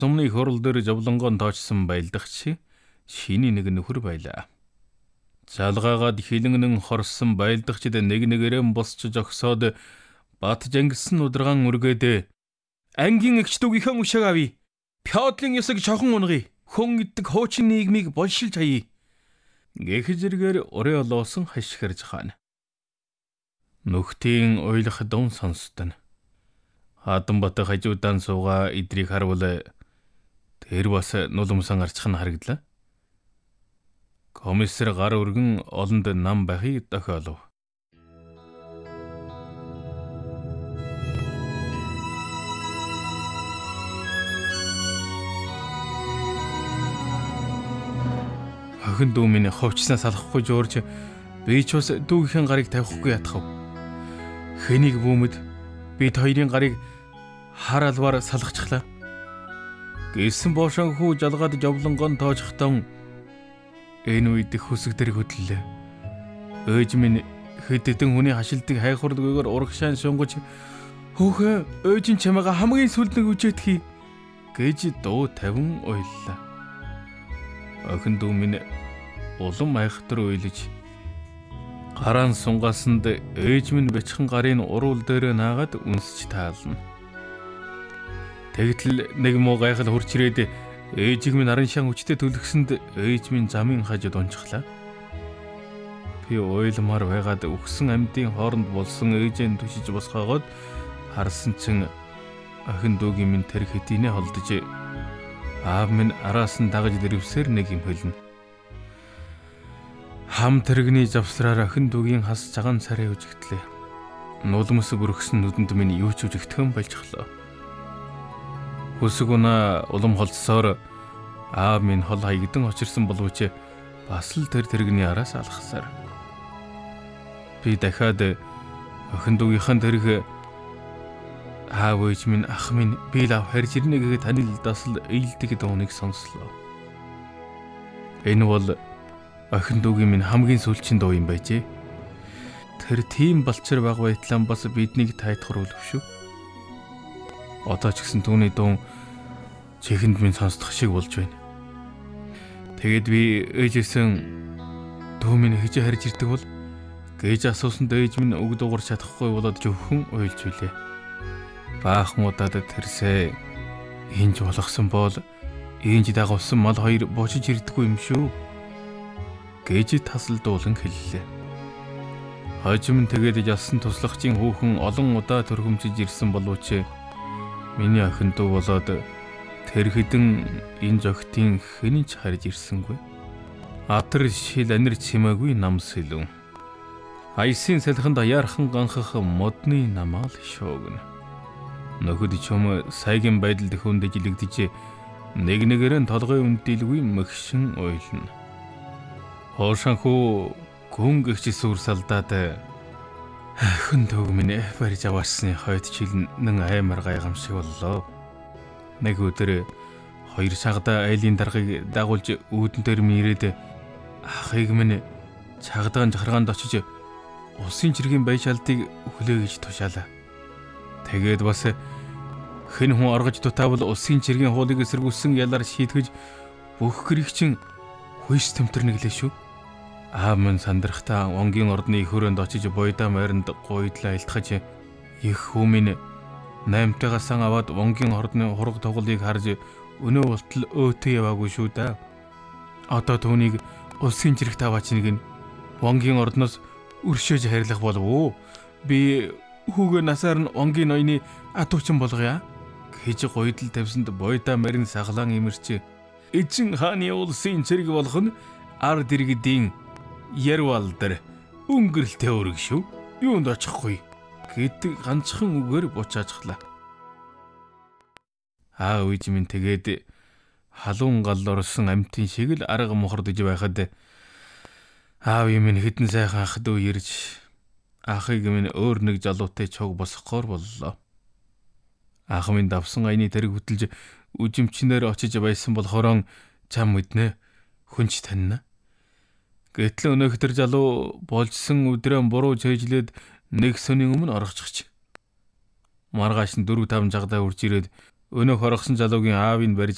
Сумны хурал дээр жавлонгоон тоочсон байлдагч шиний нэг нөхөр байлаа. Залгаагаад хилэнгэн хорсон байлдагчд нэг нэгээрээ босч жогсоод бат жангисан ударгаан үргээд ангийн эгчдүүгийнхэн ушааг авъя. Пёодлын ёсог чохон унгая. Хүн иддэг хуучин нийгмийг болшилж хаяа. Гэх зэргээр урэ олоосон хашгирж хаана. Нүхтийн ойлох дун сонстон. Хатанбат хажуудан суугаа идрийг харвал тэр бас нулимсан арчих нь харагдлаа. Комиссар гар өргөн олонд нам байхыг тохиолов. Охин дүү минь ховчснаас алахгүй жуурж би ч бас дүүгийн гарыг тавихгүй ятхав. Хэнийг бүүмэд бид хоёрын гарыг хар албаар салгачихлаа. Гэсэн боошонхүү жалгаад жавлонгоон тоожхдон энэ үед хүсэг дээр хөдлөлээ. Ээж минь хэдэгдэн хүний хашилтыг хайхурлгүйгээр урагшаан шунгаж хөөхөө ээж нь чамайга хамгийн сүлд нэг үжээдхий гэж дуу тавин уйллаа. Охин дүү минь улам айхтар уйлж гараан сунгаасанд ээж минь бяцхан гарын уруул дээр наагаад үнсч таална. Тэгтэл нэг муу гайхал хурч ирээд ээжиг минь арын шан хүчтэй төлгсөнд ээж минь замын хажууд унчихлаа. Би уйлмаар байгаад өгсөн амьдын хооронд болсон ээжээ түшиж босгоогоод харсан чин охин дүүгийн минь тэр хэдийнэ холдож аав минь араас нь дагаж дэрвсээр нэг юм хэлнэ. Хам тэрэгний завсраар охин дүүгийн хас цагаан царай үжигтлээ. Нулимс бүрхсэн нүдэнд минь юу ч үжигтгэн болчихлоо. Хүсэг унаа улам холдсоор аав минь хол хаягдан очирсан боловч бас л тэр тэрэгний араас алхасаар. Би дахиад охин дүүгийнхэн тэрэг аав ээж минь ах минь би лав харж ирнэ гэхэд танилдаас л ээлдэг дууныг сонслоо. Энэ бол охин дүүгийн минь хамгийн сүүлчийн дуу юм байжээ. Тэр тийм балчир баг байтлаа бас биднийг тайтгар үлв шүү. Одоо ч гэсэн түүний дуун чихэнд минь сонсдох шиг болж байна. Тэгээд би ээжээсэн дүү минь хэж харж ирдэг бол гэж асуусанд ээж минь үг дуугар чадахгүй болоод зөвхөн уйлж билээ. Баахан удаад тэрсээ инж болгосон бол инж дагавсан мал хоёр бочиж ирдэггүй юм шүү гэж тасалдуулан хэллээ. Хожим тэгээд ялсан туслагчийн хүүхэн олон удаа төрхөмжиж ирсэн боловч миний охин дүү болоод тэр хэдэн энэ зогтын хэний ч харж ирсэнгүй. Атар шил анир чимээгүй намс хэлв. Айсын салхинд аяархан ганхах модны намаал шуугна. Нөхөд чөм сайгийн байдалд хүндэж илэгдэж нэг нэгээрэн толгой үндэлгүй мөгшин уйлна. Хоошанхүү гүн гихч сүрсалдаад охин дүүг минь барьж аваасны хойд чилнэн аймар гайхамшиг боллоо. Нэг өдөр хоёр цагдаа айлын даргаыг дагуулж үүдэн дээр мөрөөд ахыг минь цагдаа захаргаанд очиж улсын чиргийн байшаалтыг өглөө гэж тушаалаа. Тэгээд бас хэн хүн оргож дутаавал улсын чиргийн хуулийг эсэргүүцсэн ялаар шийтгэж бүх гэрэгчин хүйс төмтөрнөглөө шүү. Аав минь сандрахтаа онгийн ордны их хүрээнд очиж буйдаа моринд гуйдлаа илтгэж их хүмийн 8-тагаас аваад онгийн ордны хураг тоглолыг харж өнөө болтол өөтөө яваагүй шүү дээ. Одоо түүнийг улсын чирэгт аваач нэг нь онгийн ордноос өршөөж харилах болов уу? Би хүүгээ насаар нь онгийн ноёны атуучин болгоё гэж гуйдал тавьсанд буйдаа морин саглан имэрч эзэн хааны улсын чирэг болох нь ард иргэдийн ярвал дээр өнгөрөлтэй өрг шүү. Юунд очихгүй гэдэг ганцхан үгээр бучаажглаа. Аав ээж минь тэгээд халуун гал орсон амтын шиг л арга мохордож байхад аав минь хэдэн сайхан ах дүү ирж ахыг минь өөр нэг залуутай чог босгохоор боллоо. Ах минь давсан айны тэрэг хөтөлж үжимчнээр очиж байсан болохоор чам мэднэ хүнч таньна. Гэтэл өнөөх тэр залуу болжсэн өдрөө буруу чэйжлээд нэг сөний өмнө орохчих. Маргааш нь 4-5 жагдаа үрж ирээд өнөөх орохсон залуугийн аавыг барьж